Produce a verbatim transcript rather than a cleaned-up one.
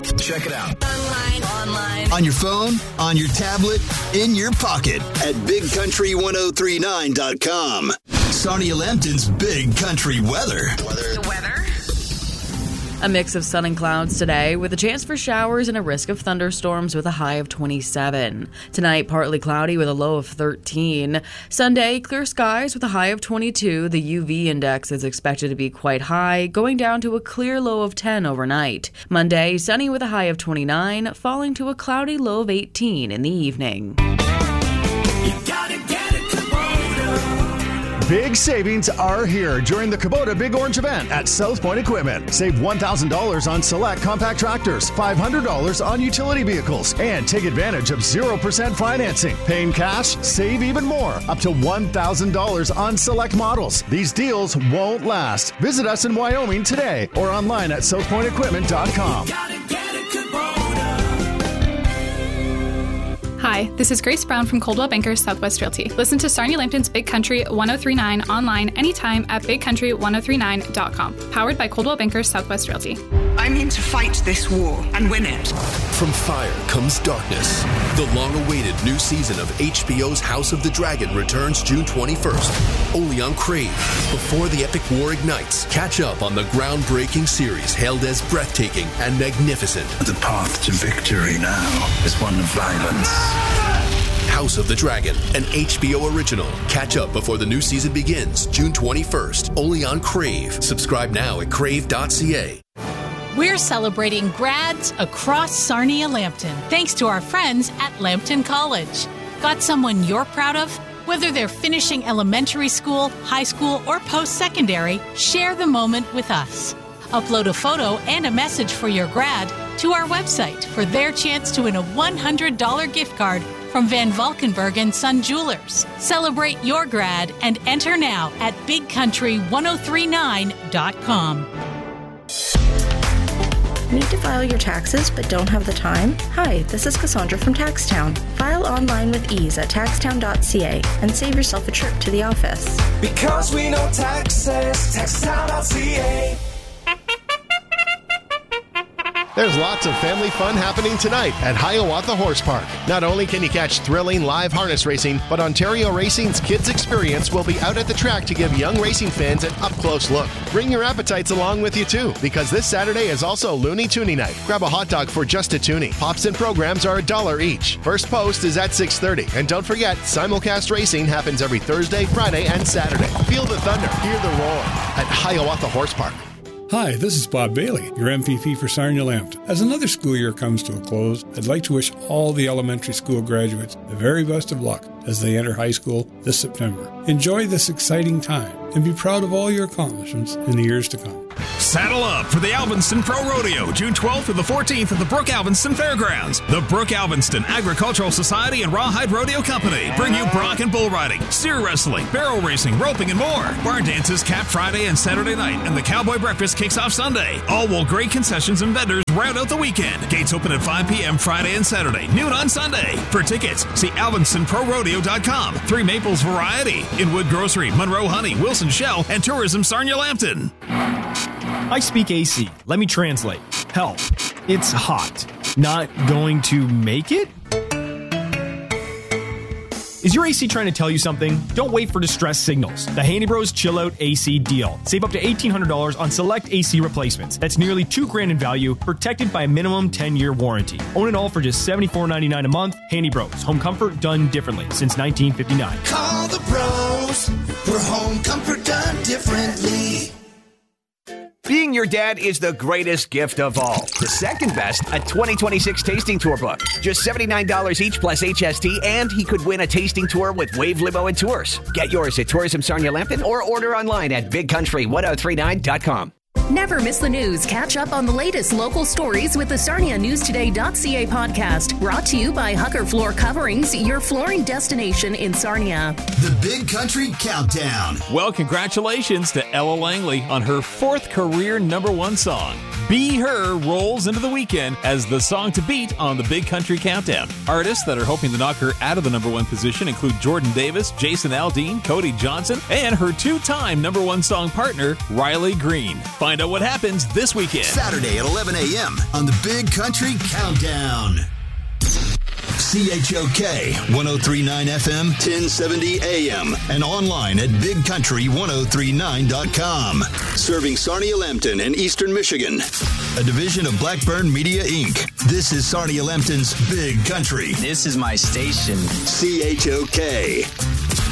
Check it out. Online, online. On your phone, on your tablet, in your pocket at big country ten thirty-nine dot com. Sarnia Lambton's Big Country Weather. Weather. The weather. A mix of sun and clouds today with a chance for showers and a risk of thunderstorms with a high of twenty-seven. Tonight, partly cloudy with a low of thirteen. Sunday, clear skies with a high of twenty-two. The U V index is expected to be quite high, going down to a clear low of ten overnight. Monday, sunny with a high of twenty-nine, falling to a cloudy low of eighteen in the evening. You gotta get it, Kubota. Big savings are here during the Kubota Big Orange event at South Point Equipment. Save one thousand dollars on select compact tractors, five hundred dollars on utility vehicles, and take advantage of zero percent financing. Paying cash, save even more, up to one thousand dollars on select models. These deals won't last. Visit us in Wyoming today or online at south point equipment dot com. Hi, this is Grace Brown from Coldwell Banker Southwest Realty. Listen to Sarnia Lambton's Big Country ten thirty-nine online anytime at big country ten thirty-nine dot com. Powered by Coldwell Banker Southwest Realty. I'm here to fight this war and win it. From fire comes darkness. The long-awaited new season of H B O's House of the Dragon returns June twenty-first, only on Crave. Before the epic war ignites, catch up on the groundbreaking series hailed as breathtaking and magnificent. The path to victory now is one of violence. House of the Dragon, an H B O original. Catch up before the new season begins June twenty-first, only on Crave. Subscribe now at crave dot c a. We're celebrating grads across Sarnia Lambton, thanks to our friends at Lambton College. Got someone you're proud of? Whether they're finishing elementary school, high school, or post-secondary, share the moment with us. Upload a photo and a message for your grad to our website for their chance to win a one hundred dollars gift card from Van Valkenburg and Son Jewelers. Celebrate your grad and enter now at big country ten thirty-nine dot com. Need to file your taxes but don't have the time? Hi, this is Cassandra from TaxTown. File online with ease at tax town dot c a and save yourself a trip to the office. Because we know taxes, tax town dot c a. There's lots of family fun happening tonight at Hiawatha Horse Park. Not only can you catch thrilling live harness racing, but Ontario Racing's Kids Experience will be out at the track to give young racing fans an up-close look. Bring your appetites along with you too, because this Saturday is also Looney Toonie Night. Grab a hot dog for just a toonie. Pops and programs are a dollar each. First post is at six thirty. And don't forget, simulcast racing happens every Thursday, Friday, and Saturday. Feel the thunder, hear the roar at Hiawatha Horse Park. Hi, this is Bob Bailey, your M P P for Sarnia Lambton. As another school year comes to a close, I'd like to wish all the elementary school graduates the very best of luck as they enter high school this September. Enjoy this exciting time and be proud of all your accomplishments in the years to come. Saddle up for the Alvinston Pro Rodeo, June twelfth through the fourteenth at the Brook Alvinston Fairgrounds. The Brook Alvinston Agricultural Society and Rawhide Rodeo Company bring you bronc and bull riding, steer wrestling, barrel racing, roping, and more. Barn dances cap Friday and Saturday night, and the Cowboy Breakfast kicks off Sunday. All will great concessions and vendors round out the weekend. Gates open at five p.m. Friday and Saturday, noon on Sunday. For tickets, see alvinston pro rodeo dot com. Three Maples Variety, Inwood Grocery, Monroe Honey, Wilson Shell, and Tourism Sarnia Lambton. I speak A C. Let me translate. Help. It's hot. Not going to make it? Is your A C trying to tell you something? Don't wait for distress signals. The Handy Bros Chill Out A C deal. Save up to eighteen hundred dollars on select A C replacements. That's nearly two grand in value, protected by a minimum ten-year warranty. Own it all for just seventy-four ninety-nine a month. Handy Bros. Home comfort done differently since nineteen fifty-nine. Call the pros for home comfort done differently. Being your dad is the greatest gift of all. The second best, a twenty twenty-six tasting tour book. Just seventy-nine dollars each plus H S T, and he could win a tasting tour with Wave Limo and Tours. Get yours at Tourism Sarnia Lambton or order online at big country ten thirty-nine dot com. Never miss the news. Catch up on the latest local stories with the Sarnia News Today dot c a podcast. Brought to you by Hucker Floor Coverings, your flooring destination in Sarnia. The Big Country Countdown. Well, congratulations to Ella Langley on her fourth career number one song. Be Her rolls into the weekend as the song to beat on the Big Country Countdown. Artists that are hoping to knock her out of the number one position include Jordan Davis, Jason Aldean, Cody Johnson, and her two-time number one song partner, Riley Green. Find out what happens this weekend. Saturday at eleven a.m. on the Big Country Countdown. C H O K one oh three point nine F M, ten seventy A M, and online at big country ten thirty-nine dot com. Serving Sarnia-Lambton and Eastern Michigan. A division of Blackburn Media, Incorporated. This is Sarnia-Lambton's Big Country. This is my station. C H O K.